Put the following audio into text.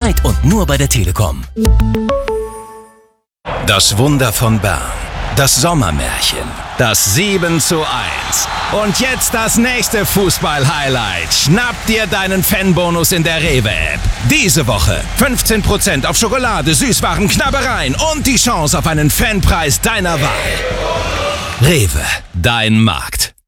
Zurzeit und nur bei der Telekom. Das Wunder von Bern. Das Sommermärchen. Das 7:1. Und jetzt das nächste Fußball-Highlight. Schnapp dir deinen Fanbonus in der Rewe-App. Diese Woche 15% auf Schokolade, Süßwaren, Knabbereien und die Chance auf einen Fanpreis deiner Wahl. Rewe, dein Markt.